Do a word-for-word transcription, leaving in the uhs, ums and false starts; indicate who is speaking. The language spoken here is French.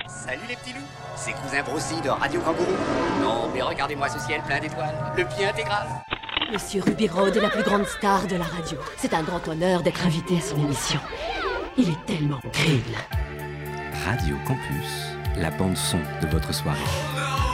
Speaker 1: Salut les petits loups, c'est Cousin Brossy de Radio Kangourou. Non, mais regardez-moi ce ciel plein d'étoiles, le pied intégral.
Speaker 2: Monsieur Ruby Road est la plus grande star de la radio. C'est un grand honneur d'être invité à son émission. Il est tellement green.
Speaker 3: Radio Campus, la bande son de votre soirée.